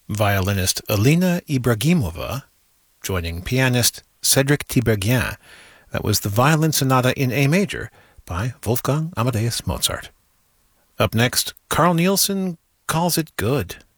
violinist Alina Ibragimova, joining pianist Cedric Tiberghien. That was the Violin Sonata in A major by Wolfgang Amadeus Mozart. Up next, Carl Nielsen calls it good.